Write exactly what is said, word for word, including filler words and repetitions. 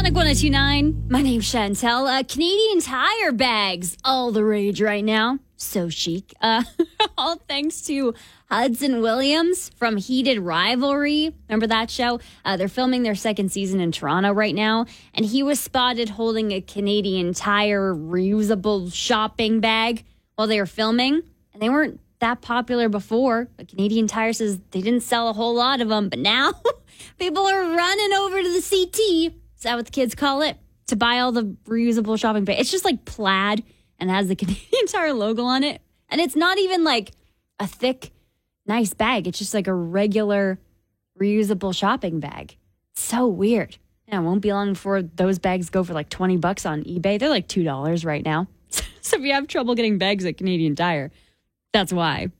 Traffic one oh two point nine. My name's Chantel. Uh, Canadian Tire bags, all the rage right now. So chic. Uh, all thanks to Hudson Williams from Heated Rivalry. Remember that show? Uh, they're filming their second season in Toronto right now. And he was spotted holding a Canadian Tire reusable shopping bag while they were filming. And they weren't that popular before. But Canadian Tire says they didn't sell a whole lot of them. But now people are running over to the C T. Is that what the kids call it? To buy all the reusable shopping bags. It's just like plaid and has the Canadian Tire logo on it. And it's not even like a thick, nice bag. It's just like a regular reusable shopping bag. It's so weird. And it won't be long before those bags go for like twenty bucks on eBay. They're like two dollars right now. So if you have trouble getting bags at Canadian Tire, that's why.